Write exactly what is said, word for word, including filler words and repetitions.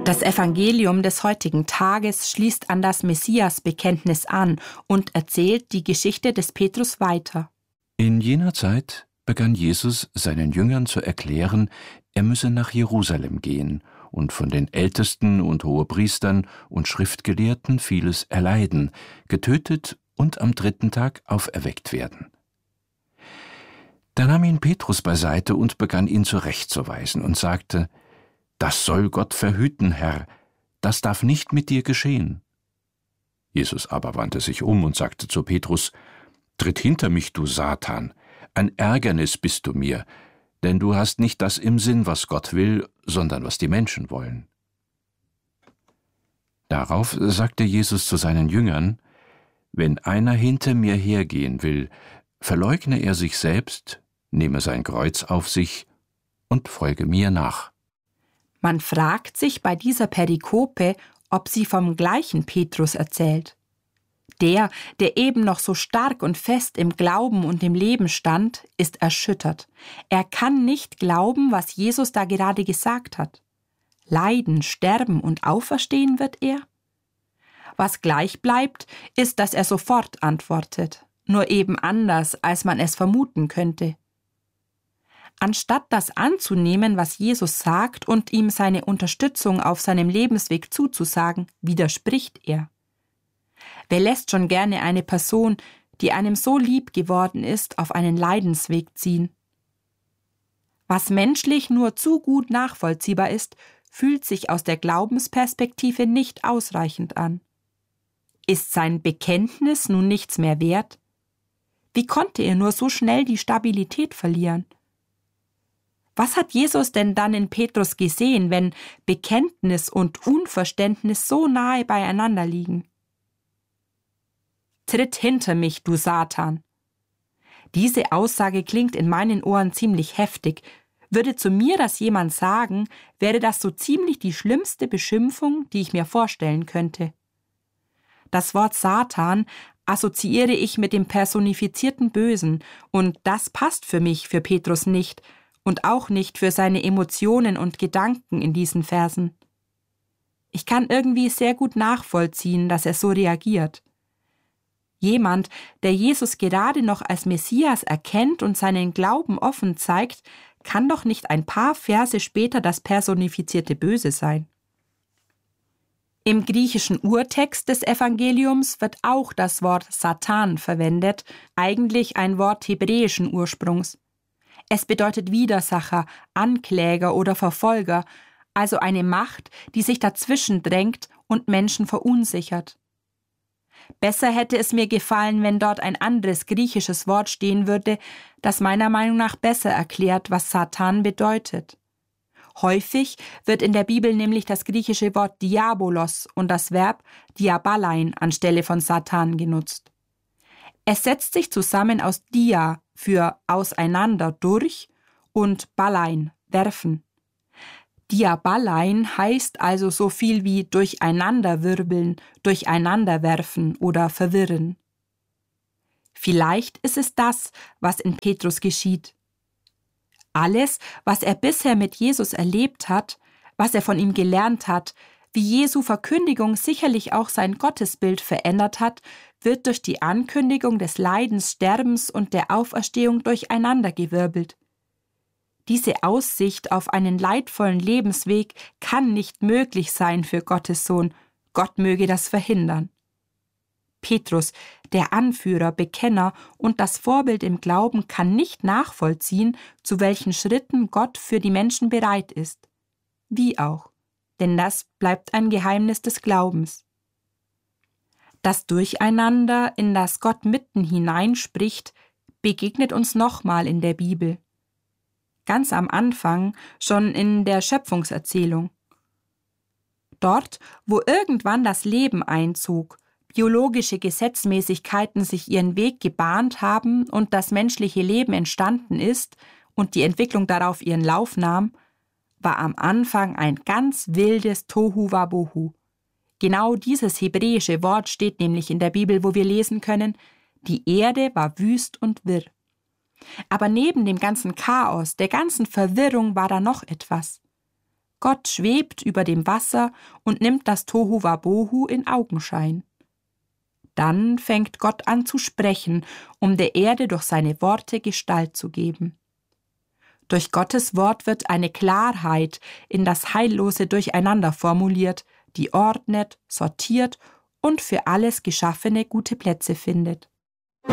Das Evangelium des heutigen Tages schließt an das Messias-Bekenntnis an und erzählt die Geschichte des Petrus weiter. In jener Zeit begann Jesus seinen Jüngern zu erklären, er müsse nach Jerusalem gehen und von den Ältesten und Hohepriestern und Schriftgelehrten vieles erleiden, getötet und am dritten Tag auferweckt werden. Da nahm ihn Petrus beiseite und begann ihn zurechtzuweisen und sagte: »Das soll Gott verhüten, Herr, das darf nicht mit dir geschehen.« Jesus aber wandte sich um und sagte zu Petrus: »Tritt hinter mich, du Satan, ein Ärgernis bist du mir, denn du hast nicht das im Sinn, was Gott will, sondern was die Menschen wollen.« Darauf sagte Jesus zu seinen Jüngern: »Wenn einer hinter mir hergehen will, verleugne er sich selbst, nehme sein Kreuz auf sich und folge mir nach.« Man fragt sich bei dieser Perikope, ob sie vom gleichen Petrus erzählt. Der, der eben noch so stark und fest im Glauben und im Leben stand, ist erschüttert. Er kann nicht glauben, was Jesus da gerade gesagt hat. Leiden, sterben und auferstehen wird er? Was gleich bleibt, ist, dass er sofort antwortet, nur eben anders, als man es vermuten könnte. Anstatt das anzunehmen, was Jesus sagt, und ihm seine Unterstützung auf seinem Lebensweg zuzusagen, widerspricht er. Wer lässt schon gerne eine Person, die einem so lieb geworden ist, auf einen Leidensweg ziehen? Was menschlich nur zu gut nachvollziehbar ist, fühlt sich aus der Glaubensperspektive nicht ausreichend an. Ist sein Bekenntnis nun nichts mehr wert? Wie konnte er nur so schnell die Stabilität verlieren? Was hat Jesus denn dann in Petrus gesehen, wenn Bekenntnis und Unverständnis so nahe beieinander liegen? »Tritt hinter mich, du Satan!« Diese Aussage klingt in meinen Ohren ziemlich heftig. Würde zu mir das jemand sagen, wäre das so ziemlich die schlimmste Beschimpfung, die ich mir vorstellen könnte. Das Wort Satan assoziiere ich mit dem personifizierten Bösen, und das passt für mich, für Petrus nicht, und auch nicht für seine Emotionen und Gedanken in diesen Versen. Ich kann irgendwie sehr gut nachvollziehen, dass er so reagiert. Jemand, der Jesus gerade noch als Messias erkennt und seinen Glauben offen zeigt, kann doch nicht ein paar Verse später das personifizierte Böse sein. Im griechischen Urtext des Evangeliums wird auch das Wort Satan verwendet, eigentlich ein Wort hebräischen Ursprungs. Es bedeutet Widersacher, Ankläger oder Verfolger, also eine Macht, die sich dazwischen drängt und Menschen verunsichert. Besser hätte es mir gefallen, wenn dort ein anderes griechisches Wort stehen würde, das meiner Meinung nach besser erklärt, was Satan bedeutet. Häufig wird in der Bibel nämlich das griechische Wort Diabolos und das Verb diabalein anstelle von Satan genutzt. Es setzt sich zusammen aus dia für auseinander durch und balein, werfen. Diabalein heißt also so viel wie durcheinanderwirbeln, durcheinanderwerfen oder verwirren. Vielleicht ist es das, was in Petrus geschieht. Alles, was er bisher mit Jesus erlebt hat, was er von ihm gelernt hat, wie Jesu Verkündigung sicherlich auch sein Gottesbild verändert hat, wird durch die Ankündigung des Leidens, Sterbens und der Auferstehung durcheinandergewirbelt. Diese Aussicht auf einen leidvollen Lebensweg kann nicht möglich sein für Gottes Sohn. Gott möge das verhindern. Petrus, der Anführer, Bekenner und das Vorbild im Glauben, kann nicht nachvollziehen, zu welchen Schritten Gott für die Menschen bereit ist. Wie auch, denn das bleibt ein Geheimnis des Glaubens. Das Durcheinander, in das Gott mitten hineinspricht, begegnet uns nochmal in der Bibel. Ganz am Anfang, schon in der Schöpfungserzählung. Dort, wo irgendwann das Leben einzog, biologische Gesetzmäßigkeiten sich ihren Weg gebahnt haben und das menschliche Leben entstanden ist und die Entwicklung darauf ihren Lauf nahm, war am Anfang ein ganz wildes Tohu Wabohu. Genau dieses hebräische Wort steht nämlich in der Bibel, wo wir lesen können: Die Erde war wüst und wirr. Aber neben dem ganzen Chaos, der ganzen Verwirrung war da noch etwas. Gott schwebt über dem Wasser und nimmt das Tohuwabohu in Augenschein. Dann fängt Gott an zu sprechen, um der Erde durch seine Worte Gestalt zu geben. Durch Gottes Wort wird eine Klarheit in das heillose Durcheinander formuliert, die ordnet, sortiert und für alles Geschaffene gute Plätze findet.